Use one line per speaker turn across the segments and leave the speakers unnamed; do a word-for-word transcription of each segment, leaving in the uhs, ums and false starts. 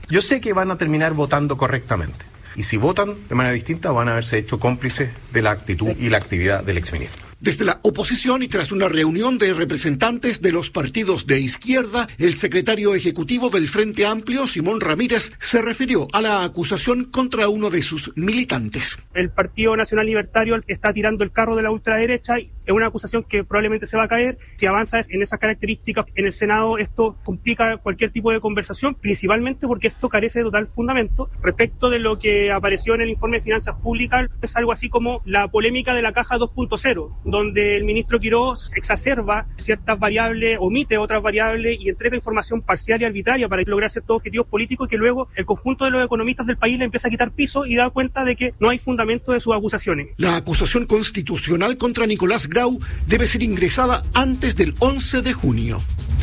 Yo sé que van a terminar votando correctamente. Y si votan de manera distinta, van a haberse hecho cómplices de la actitud y la actividad del exministro.
Desde la oposición y tras una reunión de representantes de los partidos de izquierda, el secretario ejecutivo del Frente Amplio, Simón Ramírez, se refirió a la acusación contra uno de sus militantes.
El Partido Nacional Libertario está tirando el carro de la ultraderecha y es una acusación que probablemente se va a caer. Si avanza en esas características en el Senado, esto complica cualquier tipo de conversación, principalmente porque esto carece de total fundamento. Respecto de lo que apareció en el informe de Finanzas Públicas, es algo así como la polémica de la caja dos punto cero, donde el ministro Quirós exacerba ciertas variables, omite otras variables y entrega información parcial y arbitraria para lograr ciertos objetivos políticos que luego el conjunto de los economistas del país le empieza a quitar piso y da cuenta de que no hay fundamento de sus acusaciones.
La acusación constitucional contra Nicolás Grau debe ser ingresada antes del once de junio.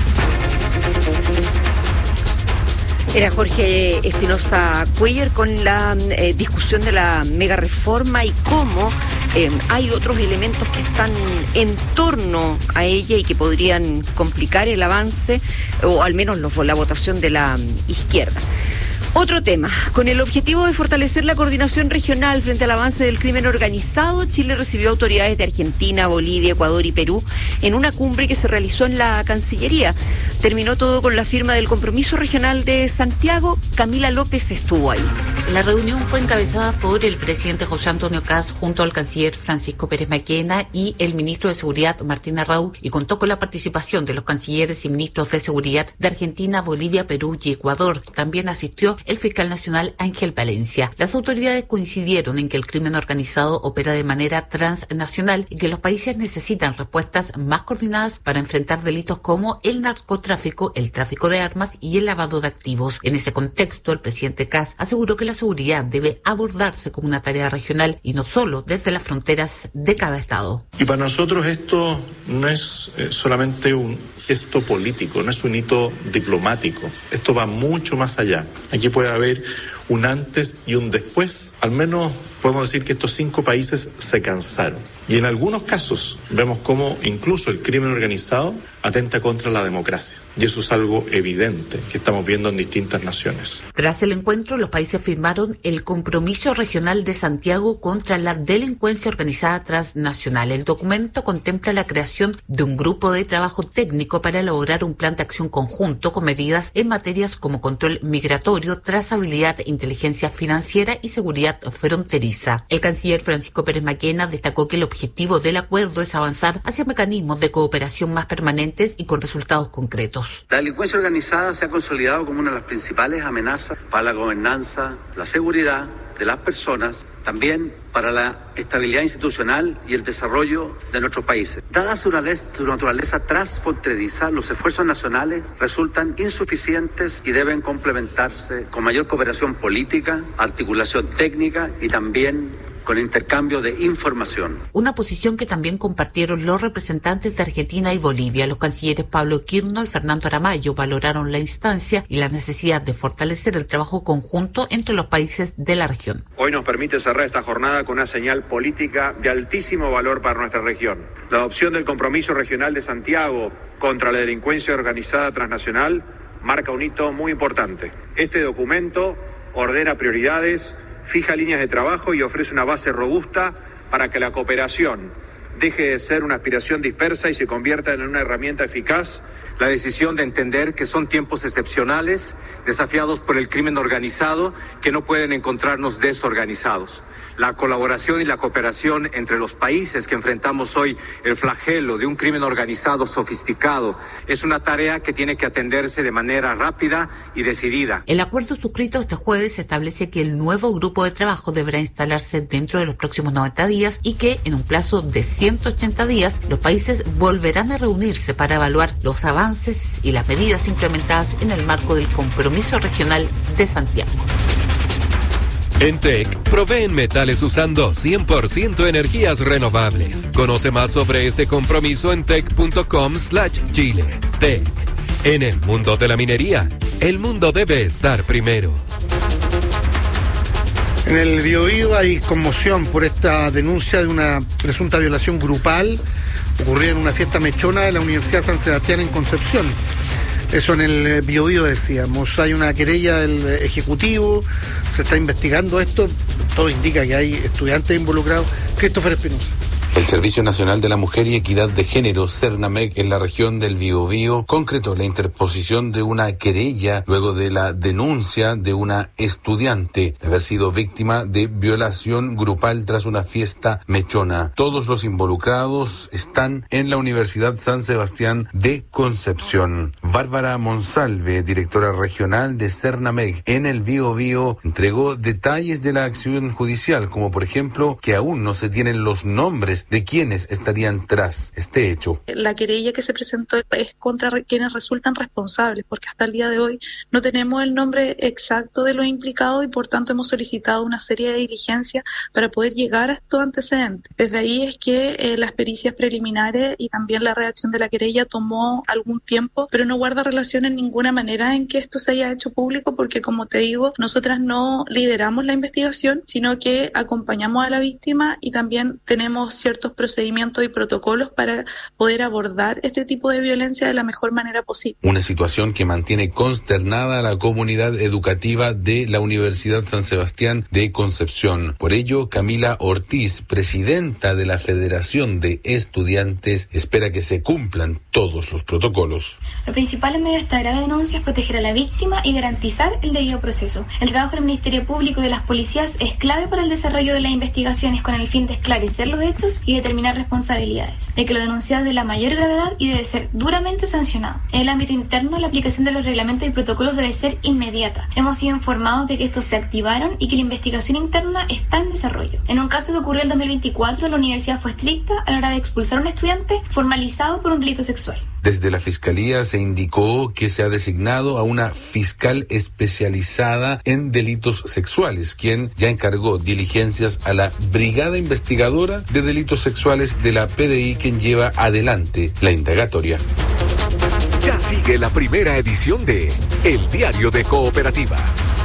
Era Jorge Espinosa Cuellar con la eh, discusión de la mega reforma y cómo eh, hay otros elementos que están en torno a ella y que podrían complicar el avance o al menos los, la votación de la um, izquierda. Otro tema, con el objetivo de fortalecer la coordinación regional frente al avance del crimen organizado, Chile recibió autoridades de Argentina, Bolivia, Ecuador y Perú en una cumbre que se realizó en la Cancillería. Terminó todo con la firma del Compromiso Regional de Santiago. Camila López estuvo ahí.
La reunión fue encabezada por el presidente José Antonio Kast junto al canciller Francisco Pérez Maquena y el ministro de Seguridad Martín Arrau, y contó con la participación de los cancilleres y ministros de Seguridad de Argentina, Bolivia, Perú y Ecuador. También asistió el fiscal nacional Ángel Valencia. Las autoridades coincidieron en que el crimen organizado opera de manera transnacional y que los países necesitan respuestas más coordinadas para enfrentar delitos como el narcotráfico, el tráfico de armas y el lavado de activos. En ese contexto, el presidente Kast aseguró que la seguridad debe abordarse como una tarea regional y no solo desde las fronteras de cada estado.
Y para nosotros esto no es eh, solamente un gesto político, no es un hito diplomático. Esto va mucho más allá. Aquí puede haber un antes y un después. Al menos podemos decir que estos cinco países se cansaron. Y en algunos casos vemos cómo incluso el crimen organizado atenta contra la democracia. Y eso es algo evidente que estamos viendo en distintas naciones.
Tras el encuentro, los países firmaron el Compromiso Regional de Santiago contra la Delincuencia Organizada Transnacional. El documento contempla la creación de un grupo de trabajo técnico para elaborar un plan de acción conjunto con medidas en materias como control migratorio, trazabilidad, inteligencia financiera y seguridad fronteriza. El canciller Francisco Pérez Maquena destacó que el objetivo del acuerdo es avanzar hacia mecanismos de cooperación más permanentes y con resultados concretos.
La delincuencia organizada se ha consolidado como una de las principales amenazas para la gobernanza, la seguridad de las personas, también para la estabilidad institucional y el desarrollo de nuestros países. Dada su naturaleza transfronteriza, los esfuerzos nacionales resultan insuficientes y deben complementarse con mayor cooperación política, articulación técnica y también con intercambio de información.
Una posición que también compartieron los representantes de Argentina y Bolivia. Los cancilleres Pablo Quirno y Fernando Aramayo valoraron la instancia y la necesidad de fortalecer el trabajo conjunto entre los países de la región.
Hoy nos permite cerrar esta jornada con una señal política de altísimo valor para nuestra región. La adopción del Compromiso Regional de Santiago contra la delincuencia organizada transnacional marca un hito muy importante. Este documento ordena prioridades, fija líneas de trabajo y ofrece una base robusta para que la cooperación deje de ser una aspiración dispersa y se convierta en una herramienta eficaz.
La decisión de entender que son tiempos excepcionales, desafiados por el crimen organizado, que no pueden encontrarnos desorganizados. La colaboración y la cooperación entre los países que enfrentamos hoy el flagelo de un crimen organizado sofisticado es una tarea que tiene que atenderse de manera rápida y decidida.
El acuerdo suscrito este jueves establece que el nuevo grupo de trabajo deberá instalarse dentro de los próximos noventa días y que en un plazo de ciento ochenta días los países volverán a reunirse para evaluar los avances y las medidas implementadas en el marco del Compromiso Regional de Santiago.
En T E C, proveen metales usando cien por ciento energías renovables. Conoce más sobre este compromiso en tec.com slash Chile. T E C. En el mundo de la minería, el mundo debe estar primero.
En el Biobío hay conmoción por esta denuncia de una presunta violación grupal ocurrida en una fiesta mechona de la Universidad San Sebastián en Concepción.
Eso en el Biobío decíamos. Hay una querella del Ejecutivo, se está investigando esto, todo indica que hay estudiantes involucrados. Christopher Espinosa.
El Servicio Nacional de la Mujer y Equidad de Género, Cernamec, en la región del Biobío, concretó la interposición de una querella luego de la denuncia de una estudiante de haber sido víctima de violación grupal tras una fiesta mechona. Todos los involucrados están en la Universidad San Sebastián de Concepción. Bárbara Monsalve, directora regional de Cernamec en el Biobío, entregó detalles de la acción judicial, como por ejemplo que aún no se tienen los nombres de quienes estarían tras este hecho.
La querella que se presentó es contra quienes resultan responsables, porque hasta el día de hoy no tenemos el nombre exacto de los implicados y por tanto hemos solicitado una serie de diligencias para poder llegar a estos antecedentes. Desde ahí es que eh, las pericias preliminares y también la redacción de la querella tomó algún tiempo, pero no guarda relación en ninguna manera en que esto se haya hecho público, porque como te digo, nosotras no lideramos la investigación, sino que acompañamos a la víctima y también tenemos ciertos procedimientos y protocolos para poder abordar este tipo de violencia de la mejor manera posible.
Una situación que mantiene consternada a la comunidad educativa de la Universidad San Sebastián de Concepción. Por ello, Camila Ortiz, presidenta de la Federación de Estudiantes, espera que se cumplan todos los protocolos.
Lo principal en medio de esta grave denuncia es proteger a la víctima y garantizar el debido proceso. El trabajo del Ministerio Público y de las policías es clave para el desarrollo de las investigaciones con el fin de esclarecer los hechos y determinar responsabilidades, de que lo denunciado es de la mayor gravedad y debe ser duramente sancionado. En el ámbito interno, la aplicación de los reglamentos y protocolos debe ser inmediata. Hemos sido informados de que estos se activaron y que la investigación interna está en desarrollo. En un caso que ocurrió en el dos mil veinticuatro, la universidad fue estricta a la hora de expulsar a un estudiante formalizado por un delito sexual.
Desde la Fiscalía se indicó que se ha designado a una fiscal especializada en delitos sexuales, quien ya encargó diligencias a la Brigada Investigadora de Delitos Sexuales de la P D I, quien lleva adelante la indagatoria.
Ya sigue la primera edición de El Diario de Cooperativa.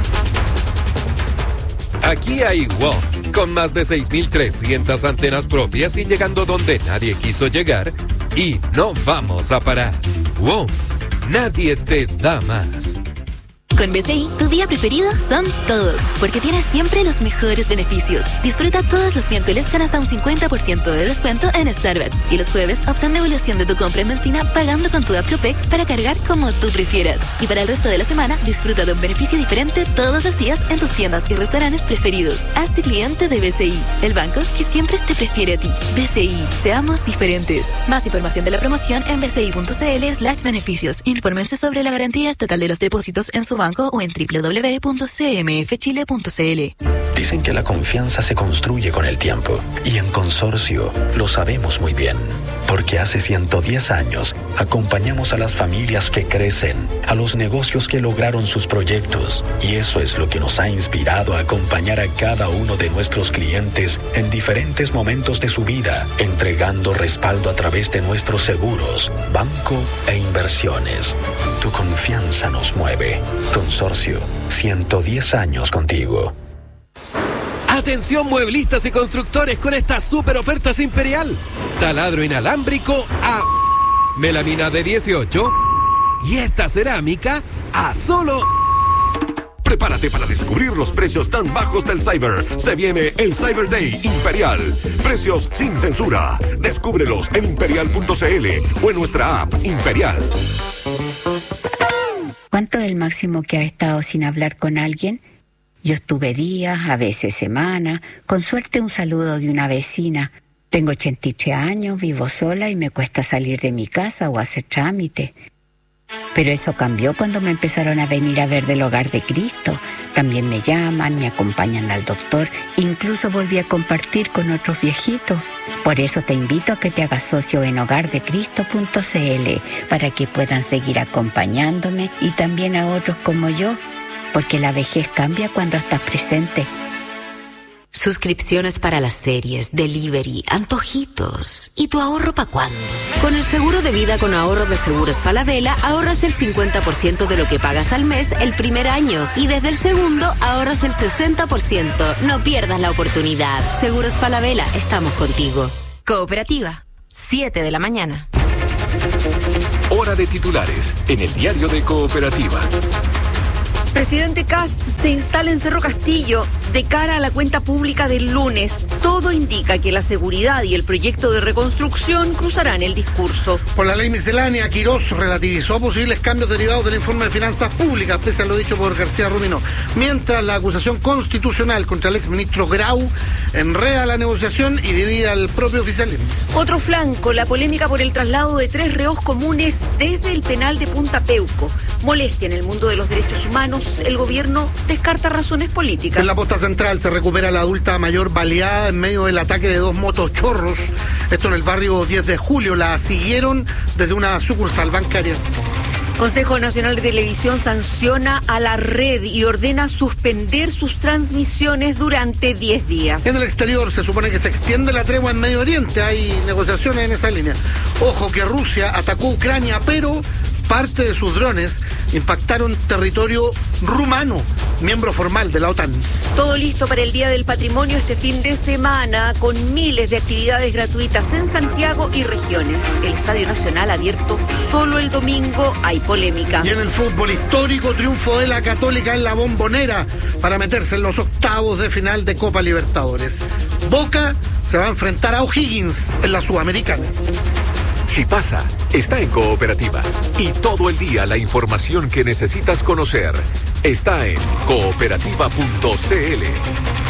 Aquí hay W O M, con más de seis mil trescientas antenas propias y llegando donde nadie quiso llegar, y no vamos a parar. W O M, nadie te da más.
Con B C I, tu día preferido son todos, porque tienes siempre los mejores beneficios. Disfruta todos los miércoles con hasta un cincuenta por ciento de descuento en Starbucks y los jueves obtén devolución de tu compra en benzina pagando con tu app Copec para cargar como tú prefieras. Y para el resto de la semana, disfruta de un beneficio diferente todos los días en tus tiendas y restaurantes preferidos. Hazte cliente de B C I, el banco que siempre te prefiere a ti. B C I, seamos diferentes. Más información de la promoción en bci.cl slash beneficios. Infórmense sobre la garantía estatal de los depósitos en su banco o en doble u doble u doble u punto c m f chile punto c l.
Dicen que la confianza se construye con el tiempo y en Consorcio lo sabemos muy bien, porque hace ciento diez años acompañamos a las familias que crecen, a los negocios que lograron sus proyectos, y eso es lo que nos ha inspirado a acompañar a cada uno de nuestros clientes en diferentes momentos de su vida, entregando respaldo a través de nuestros seguros, banco e inversiones. Tu confianza nos mueve. Consorcio, ciento diez años contigo.
Atención mueblistas y constructores con estas super ofertas Imperial. Taladro inalámbrico a melamina de dieciocho y esta cerámica a solo...
Prepárate para descubrir los precios tan bajos del Cyber. Se viene el Cyber Day Imperial. Precios sin censura. Descúbrelos en imperial punto c l o en nuestra app Imperial.
¿Cuánto es el máximo que has estado sin hablar con alguien? Yo estuve días, a veces semanas, con suerte un saludo de una vecina. Tengo ochenta y tres años, vivo sola y me cuesta salir de mi casa o hacer trámite. Pero eso cambió cuando me empezaron a venir a ver del Hogar de Cristo. También me llaman, me acompañan al doctor, incluso volví a compartir con otros viejitos. Por eso te invito a que te hagas socio en hogar de cristo punto c l para que puedan seguir acompañándome y también a otros como yo, porque la vejez cambia cuando estás presente.
Suscripciones para las series, delivery, antojitos. ¿Y tu ahorro para cuándo? Con el seguro de vida con ahorro de Seguros Falabella, ahorras el cincuenta por ciento de lo que pagas al mes el primer año. Y desde el segundo, ahorras el sesenta por ciento. No pierdas la oportunidad. Seguros Falabella, estamos contigo.
Cooperativa, siete de la mañana.
Hora de titulares en el diario de Cooperativa.
Presidente Kast se instala en Cerro Castillo de cara a la cuenta pública del lunes. Todo indica que la seguridad y el proyecto de reconstrucción cruzarán el discurso.
Por la ley miscelánea, Quirós relativizó posibles cambios derivados del informe de finanzas públicas, pese a lo dicho por García Ruminó. Mientras la acusación constitucional contra el exministro Grau enreda la negociación y divide al propio oficialismo.
Otro flanco, la polémica por el traslado de tres reos comunes desde el penal de Punta Peuco. Molestia en el mundo de los derechos humanos. El gobierno descarta razones políticas.
En la posta central se recupera la adulta mayor baleada en medio del ataque de dos motos chorros. Esto en el barrio diez de julio. La siguieron desde una sucursal bancaria.
Consejo Nacional de Televisión sanciona a la red y ordena suspender sus transmisiones durante diez días.
En el exterior se supone que se extiende la tregua en Medio Oriente. Hay negociaciones en esa línea. Ojo que Rusia atacó Ucrania, pero parte de sus drones impactaron territorio rumano, miembro formal de la OTAN.
Todo listo para el Día del Patrimonio este fin de semana, con miles de actividades gratuitas en Santiago y regiones. El Estadio Nacional abierto solo el domingo, hay polémica.
Y en el fútbol histórico, triunfo de la Católica en la Bombonera para meterse en los octavos de final de Copa Libertadores. Boca se va a enfrentar a O'Higgins en la Sudamericana.
Si pasa, está en Cooperativa. Y todo el día la información que necesitas conocer está en cooperativa punto c l.